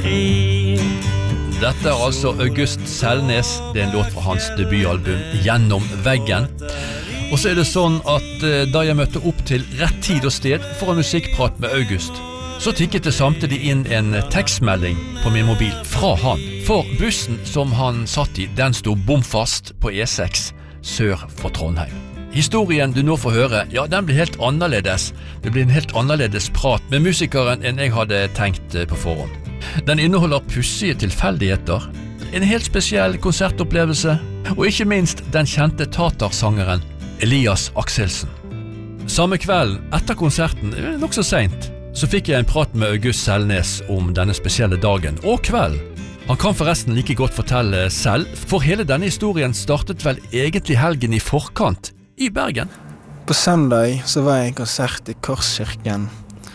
fri. Dette altså August Selnes, det en låt fra hans debutalbum Gjennom veggen. Og så det sånn at da jeg møtte opp til rett tid og sted for en musikkprat med August, så tikket det samtidig inn en tekstmelding på min mobil fra han. For bussen som han satt i, den sto bomfast på E6 sør for Trondheim. Historien du nå får høre, ja, den blir helt annerledes. Det blir en helt annerledes prat med musikeren enn jeg hadde tenkt på forhånd. Den inneholder pussige tilfeldigheter, en helt spesiell konsertopplevelse, og ikke minst den kjente tatarsangeren Elias Akselsen. Samme kvelden etter konserten, nok så sent, så fikk jeg en prat med August Selnes om denne spesielle dagen og kvelden. Han kan forresten like godt fortelle selv, for hele denne historien startet vel egentlig helgen i forkant i Bergen. På søndag så var jeg i en konsert i Korskirken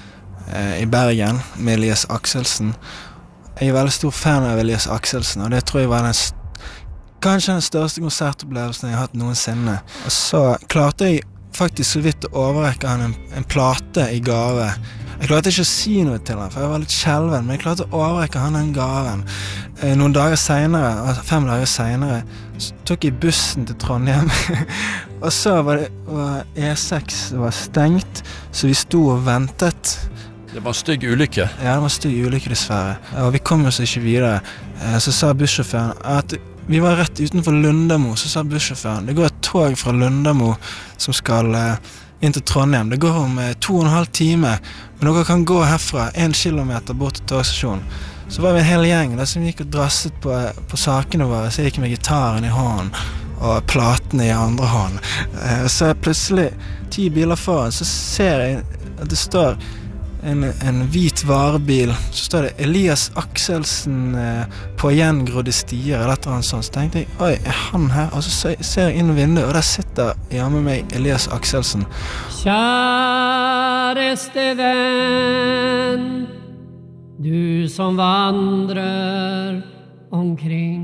i Bergen med Elias Akselsen. Jeg veldig stor fan av Elias Akselsen, og det tror jeg var kanskje den største konsertopplevelsen jeg har hatt noensinne. Og så klarte jeg faktisk så vidt å overrekke han en plate i gave. Jeg klarte ikke å si noe til han, for jeg var litt skjelven, men jeg klarte å overrekke han den gaven. Noen dager senere, 5 dager senere, så tok jeg bussen til Trondheim, og så var E6 var stengt, så vi sto og ventet. Det var en stygg ulykke. Ja, det var en stygg ulykke dessverre. Og vi kom oss ikke videre. Så sa bussjåføren at vi var rett utenfor Lundamo, så sa bussjåføren, det går et tog fra Lundamo som skal inn til Trondheim. Det går om 2,5 timer, men dere kan gå herfra 1 kilometer bort til togstasjonen. Så var vi en hel gjeng der som gikk og drasset på sakene våre, så jeg gikk med gitaren i hånden og platene i andre hånden. Så plutselig 10 biler foran, så ser jeg at det står en hvit varebil, så står det Elias Akselsen på gjengrodde stier, eller et eller annet sånt. Så tenkte jeg, oi, han her? Og så ser jeg inn vinduet, og der sitter med meg Elias Akselsen. Kjæreste venn, du som vandrer omkring.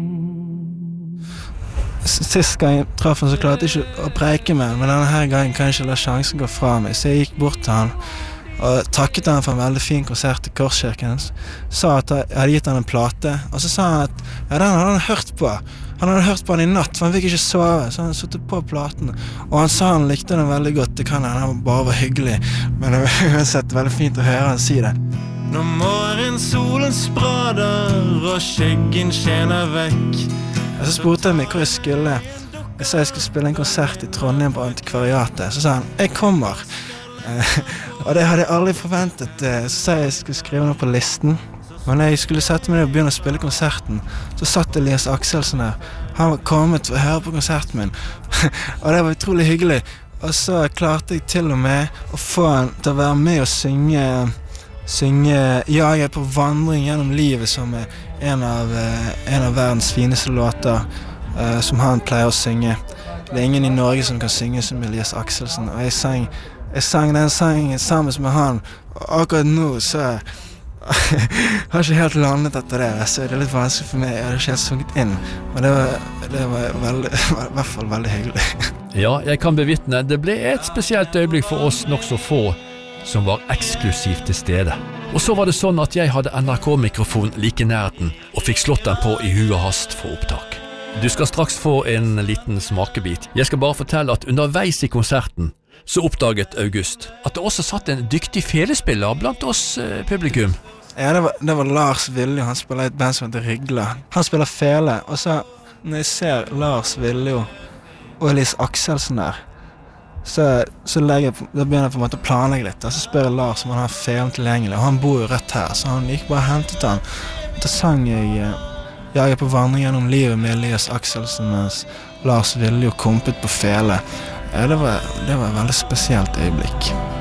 Sist gang jeg traff han, så klarte jeg ikke å preike med, men denne her gangen kan jeg ikke la sjansen gå fra meg, så jeg gikk bort til han og takket han for en veldig fin konsert i Korskirken. Sa at jeg hadde gitt han en plate, og så sa han at ja, den hadde han hørt på. Han hadde hørt på den i natt, for han fikk ikke sove, så han satte på platen. Og han sa han likte den veldig godt, det kan han bare var hyggelig, men det var uansett veldig fint å høre han si det. Når morgensolen sprader og skjeggen skjener vekk. Og så spurte han meg hvor jeg skulle. Jeg sa jeg skulle spille en konsert i Trondheim på Antikvariatet. Så sa han, jeg kommer. Og det hadde jeg aldri forventet. Så sa jeg skulle skrive noe på listen. Men når jeg skulle sette meg ned og begynne å spille konserten, så satt Elias Akselsen her. Han var kommet for å høre på konserten min. Og det var utrolig hyggelig. Og så klarte jeg til og med å få han til å være med og synge Ja, jeg på vandring gjennom livet, som en av verdens fineste låter, som han pleier å synge. Det ingen i Norge som kan synge som Elias Akselsen. Og jeg sang den sangen sammen med han, og akkurat nå så har jeg ikke helt landet etter det, så det litt vanskelig for meg. Jeg hadde ikke helt sunget inn, men det var i hvert fall veldig hyggelig. Ja, jeg kan bevitne, det ble et spesielt øyeblikk for oss nok så få som var eksklusivt til stede. Og så var det sånn at jeg hadde NRK-mikrofon like nærheten, og fikk slått den på i hui og hast for opptak. Du skal straks få en liten smakebit. Jeg skal bare fortelle at underveis i konserten så oppdaget August at det også satt en dyktig felespiller blant oss publikum. Ja, det var Lars Viljo, han spiller et band som heter Rygla. Han spiller fele, og så når jeg ser Lars Viljo og Elias Akselsen der, så begynner jeg på en måte å planlegge litt. Så spør jeg Lars om han har felen tilgjengelig, og han bor jo rett her, så han gikk bare og hentet han. Da sang jeg Jeg på vandring gjennom livet med Elias Akselsen, mens Lars Viljo kompet på fele. Ja, det var et veldig spesielt øyeblikk.